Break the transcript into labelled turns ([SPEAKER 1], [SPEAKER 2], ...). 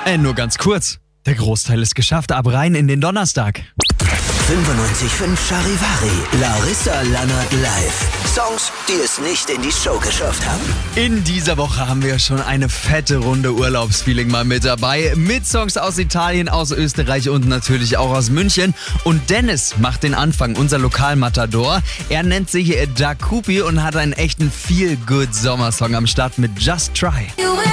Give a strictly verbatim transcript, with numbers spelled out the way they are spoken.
[SPEAKER 1] Äh, nur ganz kurz. Der Großteil ist geschafft, ab rein in den Donnerstag.
[SPEAKER 2] fünfundneunzig Komma fünf Charivari, Larissa Lannert live. Songs, die es nicht in die Show geschafft haben.
[SPEAKER 1] In dieser Woche haben wir schon eine fette Runde Urlaubsfeeling mal mit dabei. Mit Songs aus Italien, aus Österreich und natürlich auch aus München. Und Dennis macht den Anfang, unser Lokalmatador. Er nennt sich Dakupi und hat einen echten Feel-Good-Sommersong am Start mit Just Try.